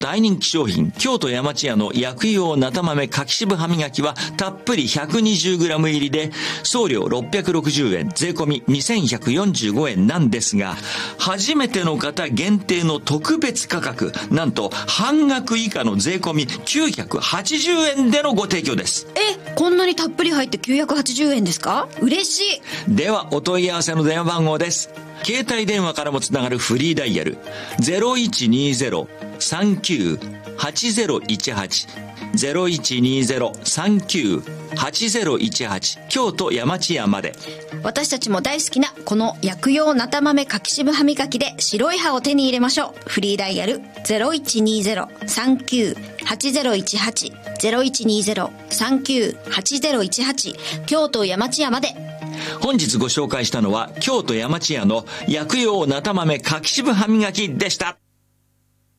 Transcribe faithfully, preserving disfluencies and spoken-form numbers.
大人気商品、京都山千屋の薬用なた豆柿渋歯磨きはたっぷり ひゃくにじゅうグラム 入りで送料ろっぴゃくろくじゅうえん、税込みにせんひゃくよんじゅうごえんなんですが、初めての方限定の特別価格、なんと半額以下の税込みきゅうひゃくはちじゅうえんでのご提供です。 え、こんなにたっぷり入ってきゅうひゃくはちじゅうえんですか？嬉しい。 ではお問い合わせの電話番号です。携帯電話からもつながるフリーダイヤル ゼロいちにゼロ さんきゅう はちゼロいちはち ゼロいちにゼロ さんきゅう はちゼロいちはち 京都山千屋まで。 私たちも大好きなこの薬用なた豆柿渋歯磨きで白い歯を手に入れましょう。フリーダイヤル ゼロいちにゼロ さんきゅう はちゼロいちはち ゼロいちにゼロ さんきゅう はちゼロいちはち 京都山千屋まで。 本日ご紹介したのは京都山千屋の薬用なた豆柿渋歯磨きでした。